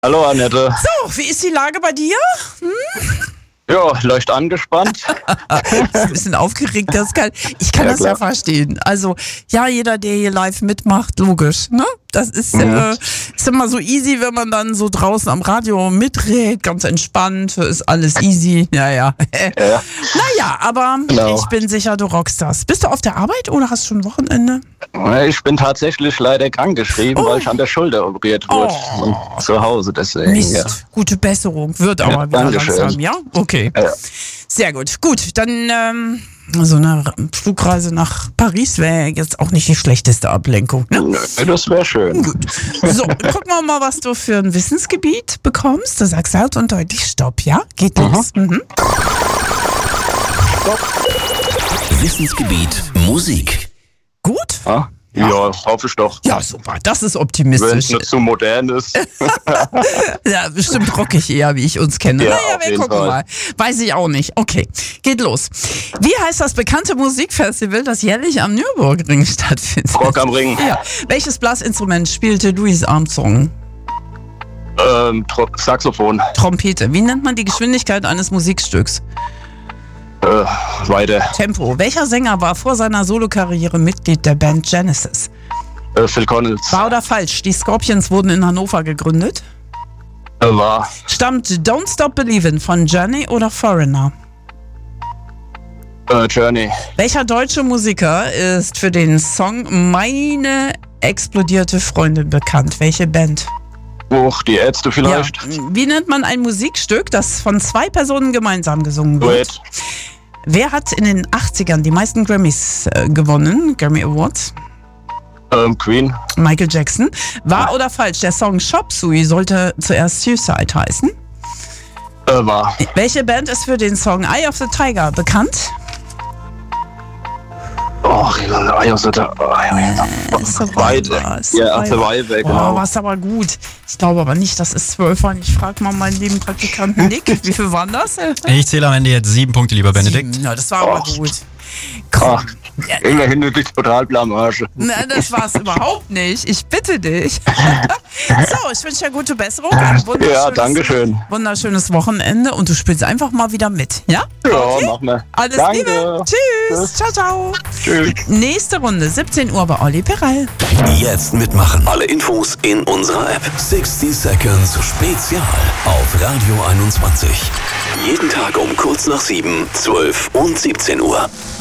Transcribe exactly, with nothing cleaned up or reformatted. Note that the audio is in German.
Hallo Annette. So, wie ist die Lage bei dir? Hm? Ja, leicht angespannt. Ein bisschen aufgeregt, das ist kalt. Ich kann Ja, das ja klar. verstehen. Also, ja, jeder, der hier live mitmacht, logisch, ne? Das ist, Mhm. äh, ist immer so easy, wenn man dann so draußen am Radio mitredet, ganz entspannt, ist alles easy. Ja, ja. Ja. Naja, aber Genau. ich bin sicher, du rockst das. Bist du auf der Arbeit oder hast du schon Wochenende? Ich bin tatsächlich leider krankgeschrieben, Oh. weil ich an der Schulter operiert wurde. Oh. Und zu Hause deswegen. Mist, Ja. gute Besserung. Wird aber Ja, wieder Dankeschön. langsam, ja? Okay. Ja. Sehr gut. Gut, dann ähm, so eine Flugreise nach Paris wäre jetzt auch nicht die schlechteste Ablenkung, ne? Nö, das wäre schön. Gut. So, gucken wir mal, was du für ein Wissensgebiet bekommst. Du sagst laut und deutlich Stopp, ja? Geht los. Mhm. Wissensgebiet Musik. Gut? Ja, ja hoffe ich doch. Ja, super. Das ist Wenn optimistisch. es nicht zu modern ist. Ja, bestimmt rockig eher, wie ich uns kenne. Ja, naja, auf wir jeden gucken Fall. mal. Weiß ich auch nicht. Okay, geht los. Wie heißt das bekannte Musikfestival, das jährlich am Nürburgring stattfindet? Rock am Ring. Ja. Welches Blasinstrument spielte Louis Armstrong? Ähm, Tro- Saxophon. Trompete. Wie nennt man die Geschwindigkeit eines Musikstücks? Äh, weiter. Tempo. Welcher Sänger war vor seiner Solokarriere Mitglied der Band Genesis? Äh, Phil Collins. Wahr oder falsch? Die Scorpions wurden in Hannover gegründet. Äh, war. Stammt Don't Stop Believin' von Journey oder Foreigner? Äh, Journey. Welcher deutsche Musiker ist für den Song Meine explodierte Freundin bekannt? Welche Band? Hoch, die Ärzte vielleicht. Ja. Wie nennt man ein Musikstück, das von zwei Personen gemeinsam gesungen wird? Duett. Wer hat in den achtzigern die meisten Grammys äh, gewonnen? Grammy Awards? Ähm, Queen. Michael Jackson. Wahr oder falsch? Der Song Chop Suey sollte zuerst Suicide heißen. Äh, war. Welche Band ist für den Song Eye of the Tiger bekannt? Oh, Eye of the Tiger. Weiter. Ja, Survivor, Oh, genau. war's aber gut. Ich glaube aber nicht, das ist zwölf waren. Ich frage mal meinen lieben Praktikanten Nick. Wie viel waren das? Ich zähle am Ende jetzt sieben Punkte, lieber Benedikt. Ja, das war aber Oh. gut. Komm. Ach, immerhin eine total Blamage. Nein, das war's überhaupt nicht. Ich bitte dich. So, ich wünsche dir gute Besserung. Ein wunderschönes, Ja, danke schön. wunderschönes Wochenende und du spielst einfach mal wieder mit. Ja? Ja, machen wir. Alles Danke. Liebe. Tschüss. Tschüss. Ciao, ciao. Tschüss. Nächste Runde, siebzehn Uhr bei Olli Perel. Jetzt mitmachen. Alle Infos in unserer App. sechzig Seconds Spezial auf Radio einundzwanzig. Jeden Tag um kurz nach sieben, zwölf und siebzehn Uhr.